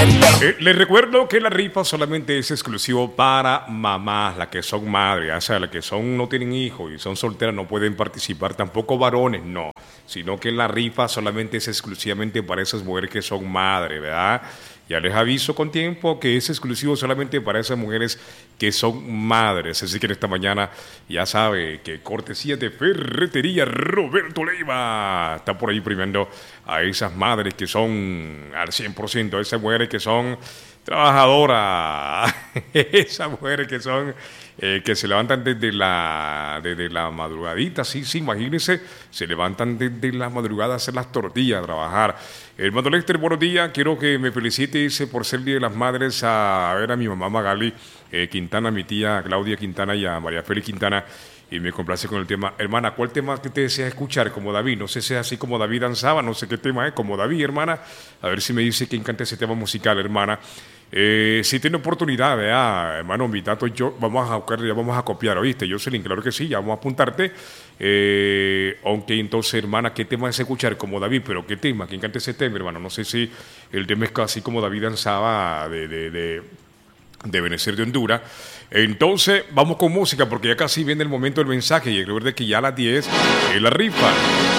Les recuerdo que la rifa solamente es exclusivo para mamás, las que son madres, o sea, las que son no tienen hijos y son solteras no pueden participar, tampoco varones, no, sino que la rifa solamente es exclusivamente para esas mujeres que son madres, ¿verdad? Ya les aviso con tiempo que es exclusivo solamente para esas mujeres que son madres. Así que en esta mañana ya sabe que cortesía de Ferretería Roberto Leiva está por ahí premiando a esas madres que son al 100%, a esas mujeres que son trabajadoras, esas mujeres que son que se levantan desde la madrugadita, sí, imagínense, se levantan desde la madrugada a hacer las tortillas, a trabajar. Hermano Lester, buenos días, quiero que me felicites por ser el Día de las Madres a ver a mi mamá Magali Quintana, a mi tía Claudia Quintana y a María Félix Quintana, y me complace con el tema. Hermana, ¿cuál tema que te deseas escuchar? Como David, no sé si es así como David danzaba, no sé qué tema es, como David, hermana, a ver si me dice quién canta ese tema musical, hermana. Si tiene oportunidad, hermano, mi tato y yo vamos a buscar, ya vamos a copiar, ¿oíste? Jocelyn, claro que sí, ya vamos a apuntarte. Aunque entonces, hermana, ¿qué tema es escuchar? Como David, pero ¿qué tema? ¿Quién canta ese tema, hermano? No sé si el tema es casi como David danzaba de Benecer de Honduras. Entonces, vamos con música porque ya casi viene el momento del mensaje y recuerde que ya a las 10 es la rifa.